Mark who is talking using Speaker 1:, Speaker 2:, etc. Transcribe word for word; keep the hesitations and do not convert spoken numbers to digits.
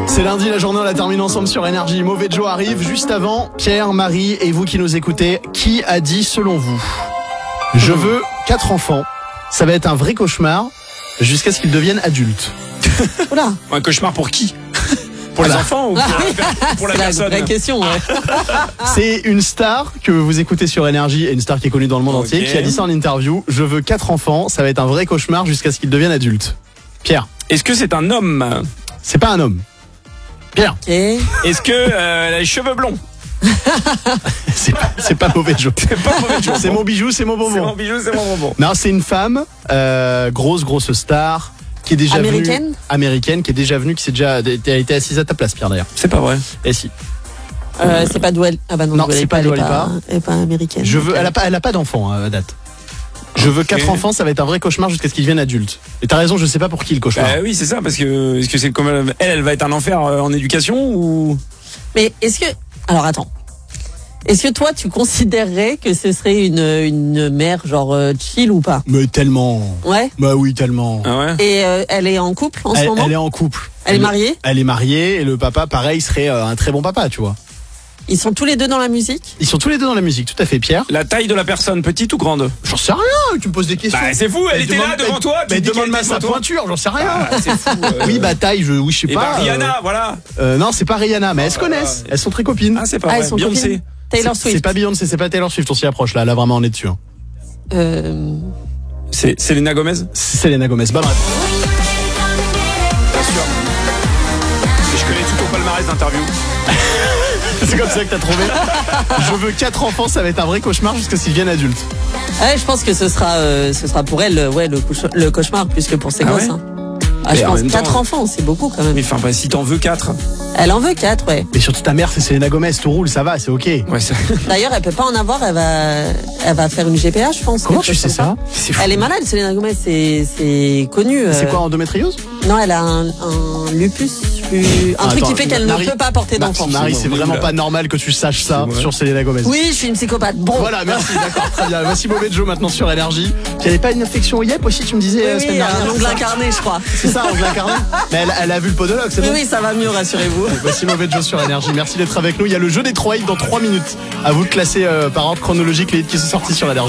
Speaker 1: C'est lundi, la journée, on la termine ensemble sur Énergie. Mauvais Joe arrive juste avant. Pierre, Marie et vous qui nous écoutez, qui a dit selon vous: je veux quatre enfants, ça va être un vrai cauchemar jusqu'à ce qu'ils deviennent adultes?
Speaker 2: Oula.
Speaker 3: Un cauchemar pour qui? Pour
Speaker 1: Voilà.
Speaker 3: les enfants ou pour, la, pour la
Speaker 2: C'est la
Speaker 3: personne?
Speaker 2: vraie question, ouais.
Speaker 1: C'est une star que vous écoutez sur Énergie, et une star qui est connue dans le monde
Speaker 3: Ok.
Speaker 1: entier, qui a dit ça en interview: je veux quatre enfants, ça va être un vrai cauchemar jusqu'à ce qu'ils deviennent adultes. Pierre,
Speaker 3: Est-ce que c'est un homme?
Speaker 1: c'est pas un homme. Pierre,
Speaker 2: Ok.
Speaker 3: Est-ce que euh, elle a les cheveux blonds?
Speaker 1: c'est pas, c'est pas mauvais Joe.
Speaker 3: C'est pas mauvais jour.
Speaker 1: C'est mon bijou, c'est mon
Speaker 3: C'est mon
Speaker 1: bonbon.
Speaker 3: bijou, c'est mon bonbon.
Speaker 1: Non, c'est une femme, euh, grosse, grosse star, qui est déjà
Speaker 2: Américaine
Speaker 1: venue. Américaine, qui est déjà venue, qui s'est déjà, a été assise à ta place, Pierre, d'ailleurs.
Speaker 3: C'est pas vrai.
Speaker 1: Et si.
Speaker 2: Euh, c'est pas Dua Ah bah non,
Speaker 1: Non,
Speaker 2: Dua
Speaker 1: c'est
Speaker 2: Lipa,
Speaker 1: pas
Speaker 2: elle est
Speaker 1: Dua Lipa.
Speaker 2: Elle est pas américaine.
Speaker 1: Je veux, elle a pas, elle a pas d'enfant hein, à date. Je veux quatre enfants, ça va être un vrai cauchemar jusqu'à ce qu'ils deviennent adultes. Et t'as raison, je sais pas pour qui le cauchemar.
Speaker 3: Bah oui, c'est ça, parce que est-ce que c'est comme elle, elle va être un enfer euh, en éducation ou?
Speaker 2: Mais est-ce que... Alors attends. Est-ce que toi, tu considérerais que ce serait une, une mère genre euh, chill ou pas?
Speaker 1: Mais tellement.
Speaker 2: Ouais.
Speaker 1: Bah oui, tellement.
Speaker 3: Ah ouais.
Speaker 2: Et euh, elle est en couple en ce
Speaker 1: Elle,
Speaker 2: moment?
Speaker 1: elle est en couple.
Speaker 2: Elle est mariée?
Speaker 1: Elle est mariée et le papa, pareil, serait euh, un très bon papa, tu vois.
Speaker 2: Ils sont tous les deux dans la musique?
Speaker 1: Ils sont tous les deux dans la musique, tout à fait, Pierre.
Speaker 3: La taille de la personne, petite ou grande?
Speaker 1: J'en sais rien, tu me poses des questions.
Speaker 3: Bah c'est fou, elle
Speaker 1: Mais
Speaker 3: était
Speaker 1: demande-
Speaker 3: là devant
Speaker 1: mais-
Speaker 3: toi. tu
Speaker 1: Mais
Speaker 3: dis qu'elle
Speaker 1: demande-moi
Speaker 3: était
Speaker 1: sa
Speaker 3: devant toi.
Speaker 1: pointure, j'en sais rien.
Speaker 3: Ah, c'est fou. euh.
Speaker 1: Oui, bah taille, je, oui, je sais
Speaker 3: Et
Speaker 1: pas.
Speaker 3: bah
Speaker 1: euh,
Speaker 3: Rihanna, voilà.
Speaker 1: euh, non, c'est pas Rihanna, mais elles se
Speaker 3: Oh là là.
Speaker 1: connaissent. Elles sont très copines.
Speaker 3: Ah c'est pas
Speaker 2: Ah,
Speaker 3: vrai.
Speaker 2: elles sont
Speaker 3: Beyoncé.
Speaker 2: copines. Taylor
Speaker 1: C'est-
Speaker 2: Swift.
Speaker 1: C'est pas Beyoncé, c'est pas Taylor Swift, on s'y approche là. Là, vraiment, on est dessus. hein.
Speaker 2: Euh...
Speaker 3: C'est Selena Gomez.
Speaker 1: C'est Selena Gomez. Bonne réponse.
Speaker 3: Bien sûr. Je connais tout ton palmarès d'interview.
Speaker 1: C'est comme ça que t'as trouvé. Je veux quatre enfants, ça va être un vrai cauchemar jusqu'à ce qu'ils deviennent adultes.
Speaker 2: Ouais, je pense que ce sera, euh, ce sera pour elle, euh, ouais, le, couche- le cauchemar plus que pour ses
Speaker 3: Ah
Speaker 2: gosses.
Speaker 3: ouais
Speaker 2: hein. Ah,
Speaker 3: Mais
Speaker 2: je
Speaker 3: en
Speaker 2: pense
Speaker 3: même
Speaker 2: quatre
Speaker 3: temps-
Speaker 2: enfants, c'est beaucoup quand même.
Speaker 3: Mais enfin, bah, si t'en veux quatre.
Speaker 2: Elle en veut quatre, ouais.
Speaker 1: Mais surtout ta mère, c'est Selena Gomez, tout roule, ça va, c'est ok.
Speaker 3: Ouais, ça...
Speaker 2: D'ailleurs, elle peut pas en avoir, elle va, elle va faire une G P A, je pense.
Speaker 1: Comment
Speaker 2: quelque
Speaker 1: tu sais
Speaker 2: chose comme
Speaker 1: ça?
Speaker 3: c'est fou.
Speaker 2: Elle est malade, Selena Gomez, c'est, c'est connu. euh.
Speaker 1: C'est quoi, endométriose?
Speaker 2: Non, elle a un, un lupus, un
Speaker 1: Ah,
Speaker 2: truc
Speaker 1: attends,
Speaker 2: qui fait qu'elle
Speaker 1: Marie-
Speaker 2: ne peut pas porter
Speaker 1: Bah,
Speaker 2: d'enfant.
Speaker 1: Marie, c'est
Speaker 3: Oula.
Speaker 1: vraiment pas normal que tu saches ça
Speaker 3: C'est vrai.
Speaker 1: sur Selena Gomez.
Speaker 2: Oui, je suis une psychopathe. Bon.
Speaker 1: Voilà, merci, d'accord, très bien. Voici Mauvais Joe maintenant sur Énergie. Il n'y avait pas une infection au yep aussi, tu me disais
Speaker 2: Oui,
Speaker 1: la
Speaker 2: oui,
Speaker 1: semaine dernière.
Speaker 2: un ongle incarné, je crois.
Speaker 1: C'est ça, ongle incarné. Mais elle, elle a vu le podologue, c'est
Speaker 2: Oui,
Speaker 1: bon.
Speaker 2: oui, ça va mieux, rassurez-vous.
Speaker 1: Voici Mauvais Joe sur Énergie. Merci d'être avec nous. Il y a le jeu des trois hits dans trois minutes. À vous de classer euh, par ordre chronologique les hits qui sont sortis sur Énergie.